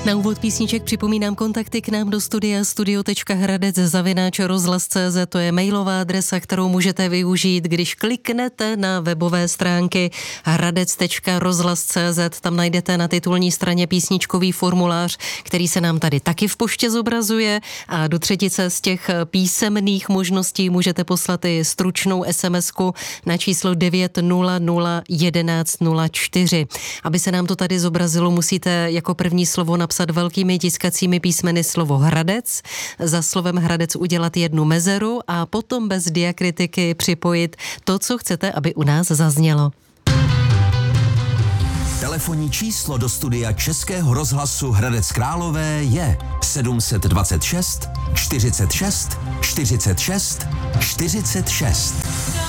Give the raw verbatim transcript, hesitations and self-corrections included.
Na úvod písniček připomínám kontakty k nám do studia studio tečka hradec zavináč rozhlas tečka cé zet. To je mailová adresa, kterou můžete využít, když kliknete na webové stránky hradec tečka rozhlas tečka cé zet. Tam najdete na titulní straně písničkový formulář, který se nám tady taky v poště zobrazuje, a do třetice z těch písemných možností můžete poslat i stručnou SMSku na číslo devět nula nula jedenáct nula čtyři. Aby se nám to tady zobrazilo, musíte jako první slovo napsat velkými tiskacími písmeny slovo Hradec, za slovem Hradec udělat jednu mezeru a potom bez diakritiky připojit to, co chcete, aby u nás zaznělo. Telefonní číslo do studia Českého rozhlasu Hradec Králové je sedm set dvacet šest čtyřicet šest čtyřicet šest čtyřicet šest.